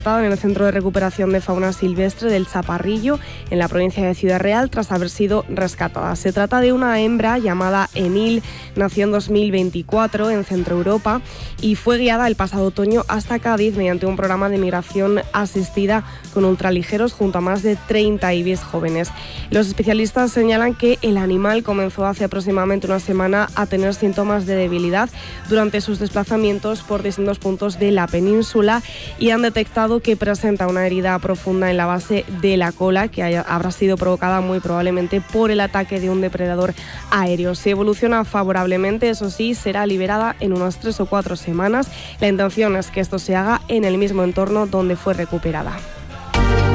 en el Centro de Recuperación de Fauna Silvestre del Chaparrillo, en la provincia de Ciudad Real, tras haber sido rescatada. Se trata de una hembra llamada Enil, nació en 2024 en Centro Europa y fue guiada el pasado otoño hasta Cádiz mediante un programa de migración asistida con ultraligeros junto a más de 30 ibis jóvenes. Los especialistas señalan que el animal comenzó hace aproximadamente una semana a tener síntomas de debilidad durante sus desplazamientos por distintos puntos de la península y han detectado que presenta una herida profunda en la base de la cola que habrá sido provocada muy probablemente por el ataque de un depredador aéreo. Si evoluciona favorablemente, eso sí, será liberada en unas 3 o 4 semanas. La intención es que esto se haga en el mismo entorno donde fue recuperada.